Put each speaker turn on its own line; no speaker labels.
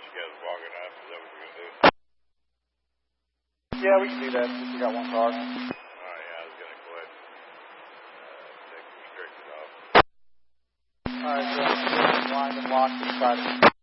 you guys walk it up. Is that what you're going to do?
Yeah, we can do that since we got one car.
Alright, yeah, I was going to go ahead and take the restricted off.
Alright, so I'm line and lock inside.